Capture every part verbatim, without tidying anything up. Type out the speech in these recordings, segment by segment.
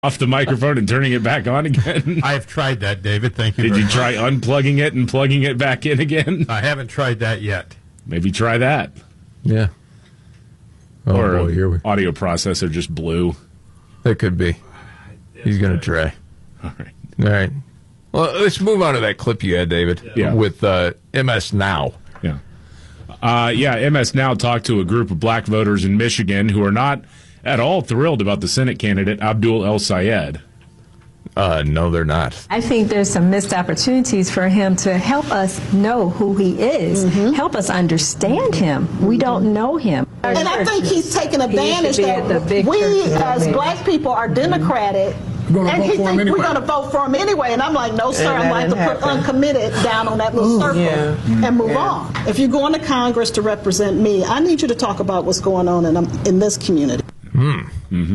off the microphone and turning it back on again? I have tried that, David. Thank you. Did very you try much. unplugging it and plugging it back in again? I haven't tried that yet. Maybe try that. Yeah. Oh, or boy, here we audio processor just blew. That could be. He's going to try. All right. All right. Well, let's move on to that clip you had, David, Yeah. with uh, M S Now. Yeah. Uh, yeah, M S Now talked to a group of black voters in Michigan who are not at all thrilled about the Senate candidate, Abdul El-Sayed. Uh, no, they're not. I think there's some missed opportunities for him to help us know who he is, mm-hmm. help us understand him. We don't know him. And I think he's taken advantage he that we as black people are democratic. And he thinks anyway. We're going to vote for him anyway. And I'm like, no, sir, I'm like to put uncommitted down on that little circle yeah. and move yeah. on. If you're going to Congress to represent me, I need you to talk about what's going on in, in this community. Hmm. Mm-hmm.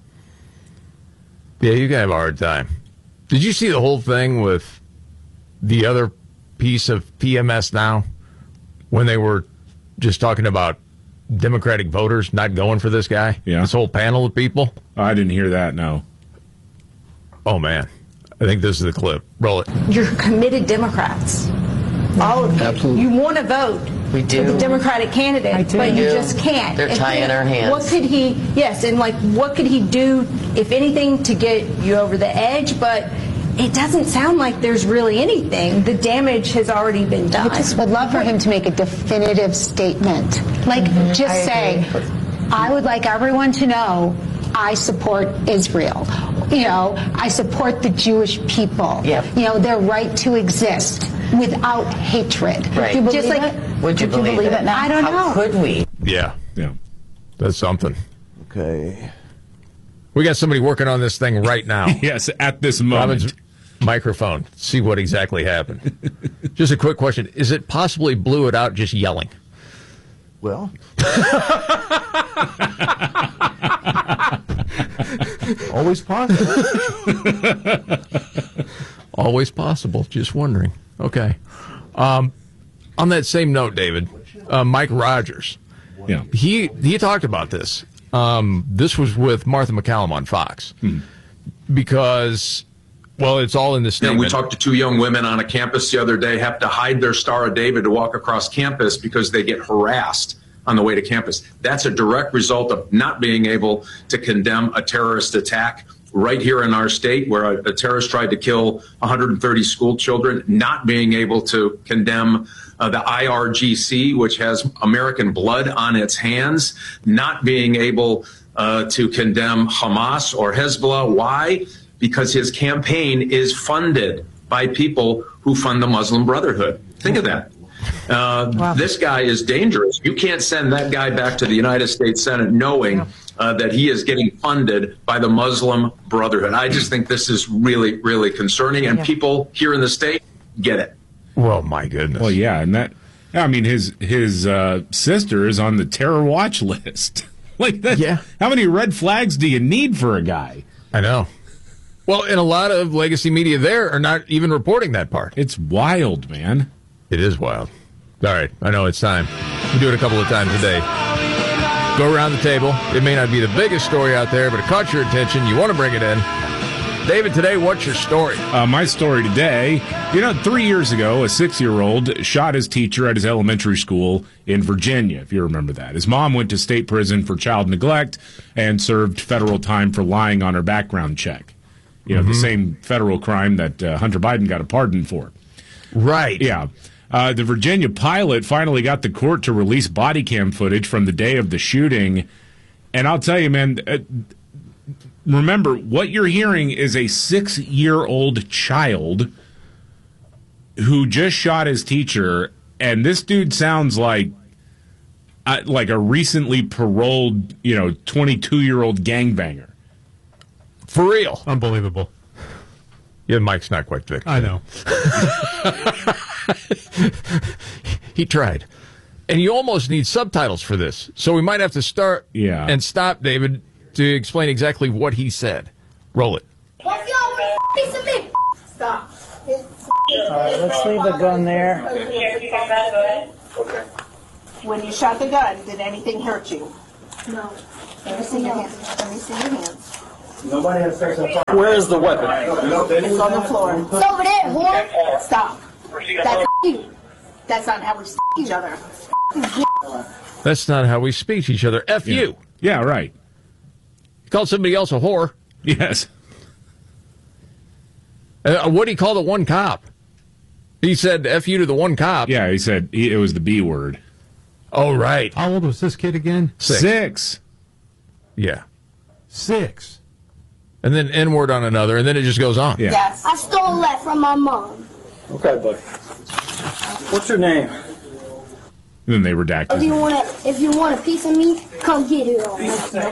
Yeah, you can have a hard time. Did you see the whole thing with the other piece of P M S Now when they were just talking about Democratic voters not going for this guy? Yeah. This whole panel of people? I didn't hear that, no. Oh, man. I think this is the clip. Roll it. You're committed Democrats. All of you. Absolutely. You want to vote we do. for the Democratic candidate, but you just can't. They're and tying our hands. What could he, yes, and like what could he do, if anything, to get you over the edge? But it doesn't sound like there's really anything. The damage has already been done. I just would love for him to make a definitive statement. Like, mm-hmm. just I say, agree. I would like everyone to know I support Israel. You know, I support the Jewish people. Yep. You know, their right to exist without hatred. Right. Would you believe Just like, it? Would you, Would believe, you believe it? it now? I don't How know. Could we? Yeah. Yeah. That's something. Okay. We got somebody working on this thing right now. Yes, at this moment. Robin's microphone. See what exactly happened. Just a quick question. Is it possible he blew it out just yelling? Well. Always possible. Always possible. Just wondering. Okay. Um, on that same note, David, uh, Mike Rogers. Yeah. He he talked about this. Um, this was with Martha McCallum on Fox. Hmm. Because, well, it's all in the statement. And we talked to two young women on a campus the other day, have to hide their Star of David to walk across campus because they get harassed on the way to campus. That's a direct result of not being able to condemn a terrorist attack right here in our state where a, a terrorist tried to kill one hundred thirty school children, not being able to condemn uh, the I R G C, which has American blood on its hands, not being able uh, to condemn Hamas or Hezbollah. Why? Because his campaign is funded by people who fund the Muslim Brotherhood. Think of that. Uh, wow. This guy is dangerous. You can't send that guy back to the United States Senate knowing uh, that he is getting funded by the Muslim Brotherhood. I just think this is really, really concerning, and yeah. people here in the state get it. Well, my goodness. Well, yeah, and that, I mean, his his uh, sister is on the terror watch list. Like that. Yeah. How many red flags do you need for a guy? I know. Well, and a lot of legacy media there are not even reporting that part. It's wild, man. It is wild. All right, I know it's time. We do it a couple of times a day. Go around the table. It may not be the biggest story out there, but it caught your attention. You want to bring it in. David, today, what's your story? Uh, my story today, you know, three years ago, a six-year-old shot his teacher at his elementary school in Virginia, if you remember that. His mom went to state prison for child neglect and served federal time for lying on her background check. You know, mm-hmm. the same federal crime that uh, Hunter Biden got a pardon for. Right. Yeah. Uh, the Virginia pilot finally got the court to release body cam footage from the day of the shooting. And I'll tell you, man, uh, remember, what you're hearing is a six-year-old child who just shot his teacher, and this dude sounds like uh, like a recently paroled, you know, twenty-two-year-old gangbanger. For real. Unbelievable. Yeah, Mike's not quite thick. I know. He tried. And you almost need subtitles for this. So we might have to start yeah. and stop, David, to explain exactly what he said. Roll it. What's your piece of me? Stop. All right, let's leave the gun there. Okay. When you shot the gun, did anything hurt you? No. Let me see your hands. Let me see your hands. Nobody has sex on fire. Where is the weapon? It's on the floor. It's over there, whore. Stop. That's you. That's not how we s*** each other. That's not how we speak to each other. F Yeah. you. Yeah, right. You called somebody else a whore. Yes. Uh, what did he call the one cop? He said F you to the one cop. Yeah, he said he, it was the B word. Oh, right. How old was this kid again? Six. Six. Yeah. Six. And then N-word on another, and then it just goes on. Yeah. Yes. I stole that from my mom. Okay, buddy. What's your name? And then they redacted If you it. want a, if you want a piece of me, come get it.